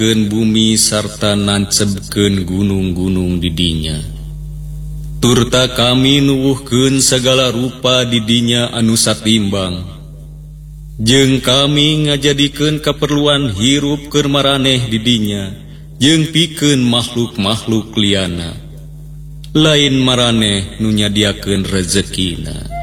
bumi sarta nancebkeun gunung-gunung didinya. Turta kami nuwuhkeun segala rupa didinya anu satimbang. Jeung kami ngajadikeun kaperluan hirup keur maraneh didinya, jeung pikeun makhluk-makhluk liana. Lain maraneh nu nyadiakeun rezekina.